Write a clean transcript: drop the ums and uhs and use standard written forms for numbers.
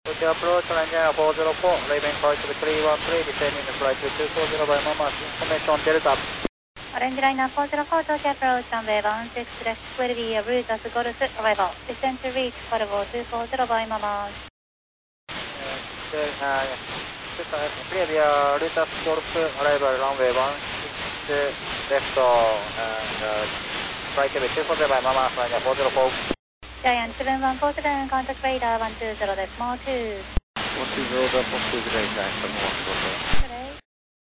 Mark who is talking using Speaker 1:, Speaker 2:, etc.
Speaker 1: To approach Lanjang 404, Raven Point to the 313, descending the flight to 240 by Mama, information Delta.
Speaker 2: Orange Liner 404, Tokyo approach runway 16 left, will be a route as Golf arrival. Descend to reach Volvo 240 by Mama.
Speaker 1: Clear via route as Golf arrival runway 16 left and flight to 240 by Mama, Lanjang 404.
Speaker 2: Giant 7147, contact radar 120 decimal 2.
Speaker 1: 120 decimal 2,